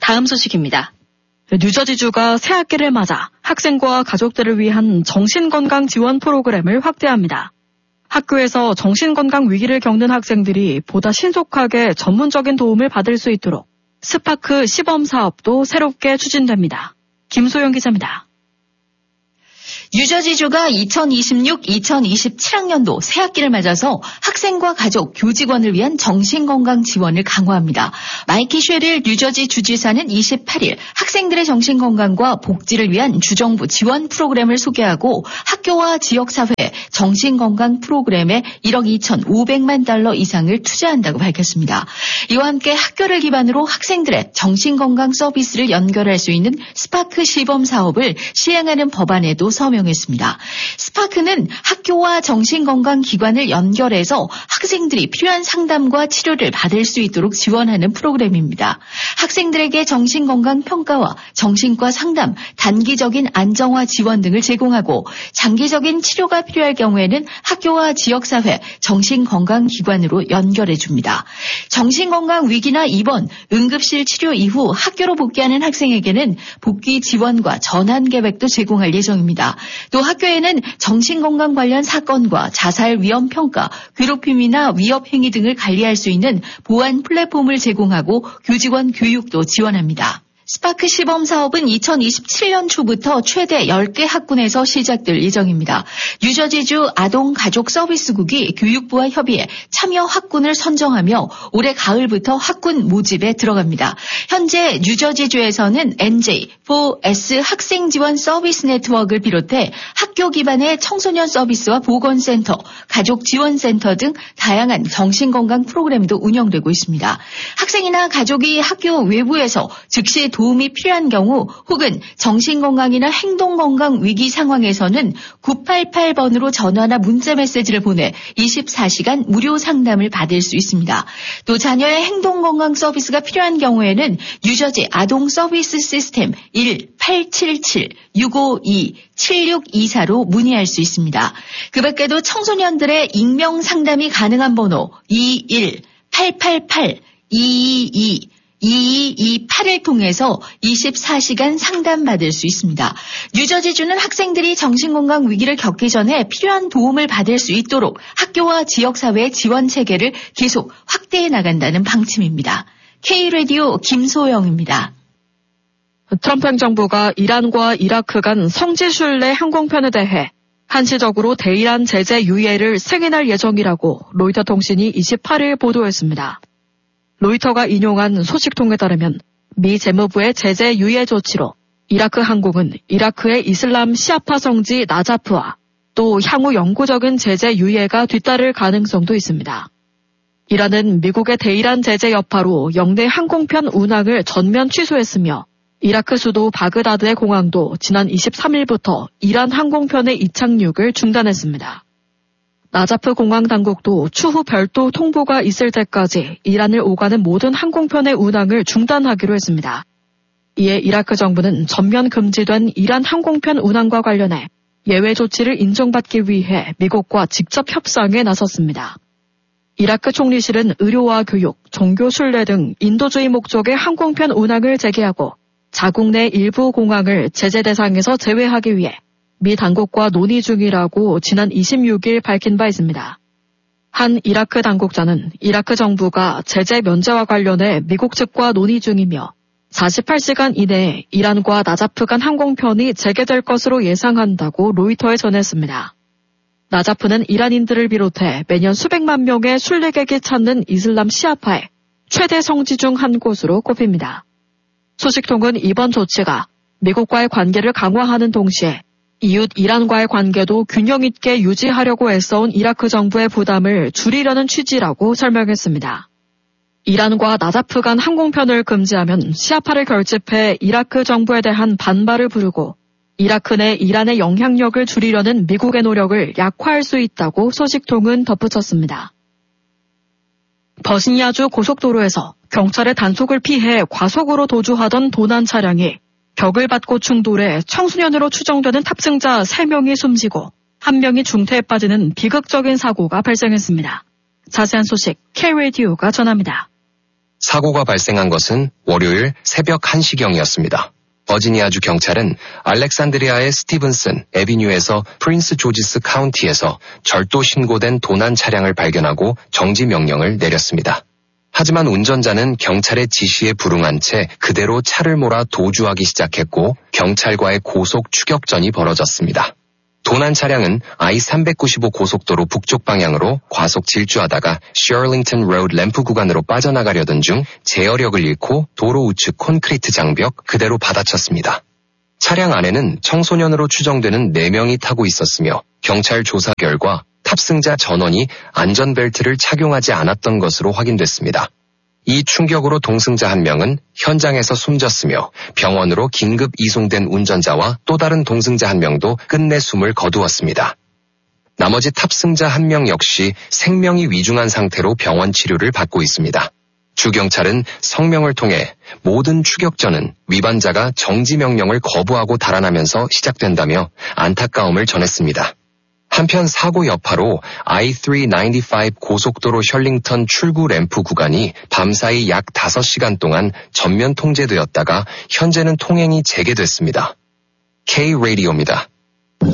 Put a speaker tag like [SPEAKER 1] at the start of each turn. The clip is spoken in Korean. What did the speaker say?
[SPEAKER 1] 다음 소식입니다.
[SPEAKER 2] 뉴저지주가 새학기를 맞아 학생과 가족들을 위한 정신건강 지원 프로그램을 확대합니다. 학교에서 정신건강 위기를 겪는 학생들이 보다 신속하게 전문적인 도움을 받을 수 있도록 스파크 시범 사업도 새롭게 추진됩니다. 김소영 기자입니다.
[SPEAKER 3] 뉴저지주가 2026-2027학년도 새학기를 맞아서 학생과 가족, 교직원을 위한 정신건강 지원을 강화합니다. 마이키 쉐릴 뉴저지 주지사는 28일 학생들의 정신건강과 복지를 위한 주정부 지원 프로그램을 소개하고 학교와 지역사회 정신건강 프로그램에 1억 2,500만 달러 이상을 투자한다고 밝혔습니다. 이와 함께 학교를 기반으로 학생들의 정신건강 서비스를 연결할 수 있는 스파크 시범 사업을 시행하는 법안에도 서명했습니다. 스파크는 학교와 정신건강기관을 연결해서 학생들이 필요한 상담과 치료를 받을 수 있도록 지원하는 프로그램입니다. 학생들에게 정신건강 평가와 정신과 상담, 단기적인 안정화 지원 등을 제공하고 장기적인 치료가 필요할 경우에는 학교와 지역사회 정신건강기관으로 연결해줍니다. 정신건강 위기나 입원, 응급실 치료 이후 학교로 복귀하는 학생에게는 복귀 지원과 전환 계획도 제공할 예정입니다. 또 학교에는 정신건강 관련 사건과 자살 위험 평가, 괴롭힘이나 위협 행위 등을 관리할 수 있는 보안 플랫폼을 제공하고 교직원 교육도 지원합니다. 스파크 시범 사업은 2027년 초부터 최대 10개 학군에서 시작될 예정입니다. 뉴저지주 아동가족서비스국이 교육부와 협의해 참여 학군을 선정하며 올해 가을부터 학군 모집에 들어갑니다. 현재 뉴저지주에서는 NJ4S 학생지원 서비스 네트워크를 비롯해 학교 기반의 청소년 서비스와 보건센터, 가족지원센터 등 다양한 정신건강 프로그램도 운영되고 있습니다. 학생이나 가족이 학교 외부에서 즉시 도움이 필요한 경우 혹은 정신건강이나 행동건강 위기 상황에서는 988번으로 전화나 문자 메시지를 보내 24시간 무료 상담을 받을 수 있습니다. 또 자녀의 행동건강 서비스가 필요한 경우에는 뉴저지 아동 서비스 시스템 1877-652-7624로 문의할 수 있습니다. 그 밖에도 청소년들의 익명 상담이 가능한 번호 21-888-222-2228을 통해서 24시간 상담받을 수 있습니다. 뉴저지주는 학생들이 정신건강 위기를 겪기 전에 필요한 도움을 받을 수 있도록 학교와 지역사회의 지원 체계를 계속 확대해 나간다는 방침입니다. K-라디오 김소영입니다.
[SPEAKER 2] 트럼프 행정부가 이란과 이라크 간 성지순례 항공편에 대해 한시적으로 대이란 제재 유예를 승인할 예정이라고 로이터 통신이 28일 보도했습니다. 로이터가 인용한 소식통에 따르면 미 재무부의 제재 유예 조치로 이라크 항공은 이라크의 이슬람 시아파 성지 나자프와 또 향후 영구적인 제재 유예가 뒤따를 가능성도 있습니다. 이란은 미국의 대이란 제재 여파로 영내 항공편 운항을 전면 취소했으며 이라크 수도 바그다드의 공항도 지난 23일부터 이란 항공편의 이착륙을 중단했습니다. 나자프 공항 당국도 추후 별도 통보가 있을 때까지 이란을 오가는 모든 항공편의 운항을 중단하기로 했습니다. 이에 이라크 정부는 전면 금지된 이란 항공편 운항과 관련해 예외 조치를 인정받기 위해 미국과 직접 협상에 나섰습니다. 이라크 총리실은 의료와 교육, 종교 순례 등 인도주의 목적의 항공편 운항을 재개하고 자국 내 일부 공항을 제재 대상에서 제외하기 위해 미 당국과 논의 중이라고 지난 26일 밝힌 바 있습니다. 한 이라크 당국자는 이라크 정부가 제재 면제와 관련해 미국 측과 논의 중이며 48시간 이내에 이란과 나자프 간 항공편이 재개될 것으로 예상한다고 로이터에 전했습니다. 나자프는 이란인들을 비롯해 매년 수백만 명의 순례객이 찾는 이슬람 시아파의 최대 성지 중 한 곳으로 꼽힙니다. 소식통은 이번 조치가 미국과의 관계를 강화하는 동시에 이웃 이란과의 관계도 균형 있게 유지하려고 애써온 이라크 정부의 부담을 줄이려는 취지라고 설명했습니다. 이란과 나자프 간 항공편을 금지하면 시아파를 결집해 이라크 정부에 대한 반발을 부르고 이라크 내 이란의 영향력을 줄이려는 미국의 노력을 약화할 수 있다고 소식통은 덧붙였습니다. 버시니아주 고속도로에서 경찰의 단속을 피해 과속으로 도주하던 도난 차량이 벽을 받고 충돌해 청소년으로 추정되는 탑승자 3명이 숨지고 1명이 중태에 빠지는 비극적인 사고가 발생했습니다. 자세한 소식 K-라디오가 전합니다.
[SPEAKER 1] 사고가 발생한 것은 월요일 새벽 1시경이었습니다. 버지니아주 경찰은 알렉산드리아의 스티븐슨 애비뉴에서 프린스 조지스 카운티에서 절도 신고된 도난 차량을 발견하고 정지 명령을 내렸습니다. 하지만 운전자는 경찰의 지시에 불응한 채 그대로 차를 몰아 도주하기 시작했고 경찰과의 고속 추격전이 벌어졌습니다. 도난 차량은 I-395 고속도로 북쪽 방향으로 과속 질주하다가 셔링턴 로드 램프 구간으로 빠져나가려던 중 제어력을 잃고 도로 우측 콘크리트 장벽 그대로 받아쳤습니다. 차량 안에는 청소년으로 추정되는 4명이 타고 있었으며 경찰 조사 결과 탑승자 전원이 안전벨트를 착용하지 않았던 것으로 확인됐습니다. 이 충격으로 동승자 1명은 현장에서 숨졌으며 병원으로 긴급 이송된 운전자와 또 다른 동승자 1명도 끝내 숨을 거두었습니다. 나머지 탑승자 1명 역시 생명이 위중한 상태로 병원 치료를 받고 있습니다. 주경찰은 성명을 통해 모든 추격전은 위반자가 정지 명령을 거부하고 달아나면서 시작된다며 안타까움을 전했습니다. 한편 사고 여파로 I-395 고속도로 셜링턴 출구 램프 구간이 밤사이 약 5시간 동안 전면 통제되었다가 현재는 통행이 재개됐습니다. K-라디오입니다.